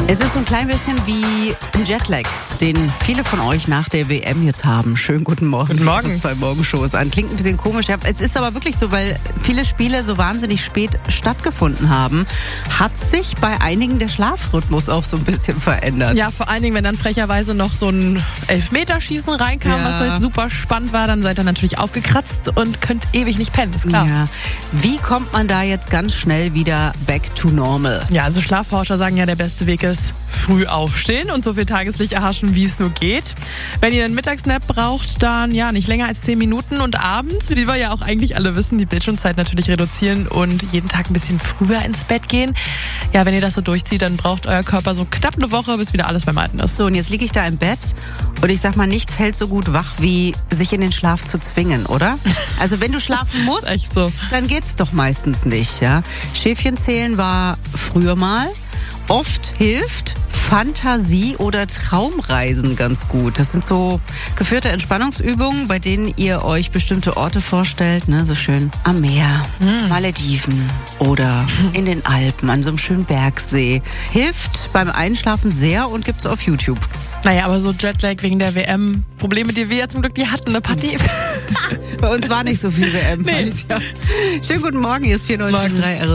Es ist so ein klein bisschen wie ein Jetlag, den viele von euch nach der WM jetzt haben. Schönen guten Morgen. Guten Morgen. Das 2 Morgenshows an. Klingt ein bisschen komisch. Ja, es ist aber wirklich so, weil viele Spiele so wahnsinnig spät stattgefunden haben, hat sich bei einigen der Schlafrhythmus auch so ein bisschen verändert. Ja, vor allen Dingen, wenn dann frecherweise noch so ein Elfmeterschießen reinkam, was halt super spannend war, dann seid ihr natürlich aufgekratzt und könnt ewig nicht pennen, ist klar. Ja. Wie kommt man da jetzt ganz schnell wieder back to normal? Ja, also Schlafforscher sagen ja, der beste Weg ist früh aufstehen und so viel Tageslicht erhaschen, wie es nur geht. Wenn ihr einen Mittagsnap braucht, dann ja nicht länger als 10 Minuten und abends, wie wir ja auch eigentlich alle wissen, die Bildschirmzeit natürlich reduzieren und jeden Tag ein bisschen früher ins Bett gehen. Ja, wenn ihr das so durchzieht, dann braucht euer Körper so knapp eine Woche, bis wieder alles beim Alten ist. So, und jetzt liege ich da im Bett und ich sag mal, nichts hält so gut wach, wie sich in den Schlaf zu zwingen, oder? Also wenn du schlafen musst, Ist echt so. dann geht's doch meistens nicht, ja? Schäfchen zählen war früher mal. Oft hilft Fantasie- oder Traumreisen ganz gut. Das sind so geführte Entspannungsübungen, bei denen ihr euch bestimmte Orte vorstellt, ne? So schön am Meer, Malediven oder in den Alpen, an so einem schönen Bergsee. Hilft beim Einschlafen sehr und gibt's auf YouTube. Naja, aber so Jetlag wegen der WM, Probleme, die wir ja zum Glück die hatten, eine Partie. Bei uns war nicht so viel WM. Nee. Schönen guten Morgen, hier ist 94.3 RS.